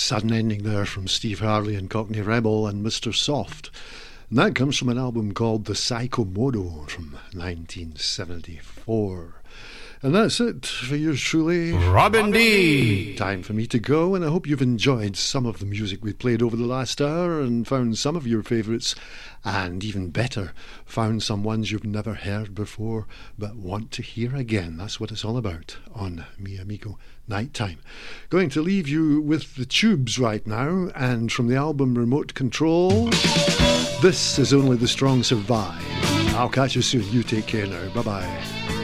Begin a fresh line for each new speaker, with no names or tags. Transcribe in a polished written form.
sudden ending there from Steve Harley and Cockney Rebel and Mr. Soft. And that comes from an album called The Psychomodo from 1974. And that's it for yours truly,
Robin D.
Time for me to go, and I hope you've enjoyed some of the music we played over the last hour and found some of your favourites, and even better, found some ones you've never heard before but want to hear again. That's what it's all about on Mi Amigo Nighttime. Going to leave you with the Tubes right now, and from the album Remote Control, this is Only the Strong Survive. I'll catch you soon. You take care now. Bye-bye.